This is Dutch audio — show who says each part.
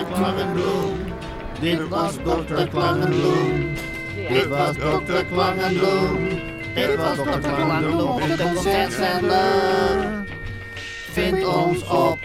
Speaker 1: dokter Klangenbloem. Dit was dokter Klangenbloem. Dit was dokter Klangenbloem. Dit was dokter Klangenbloem op de concertzender. Vind ons op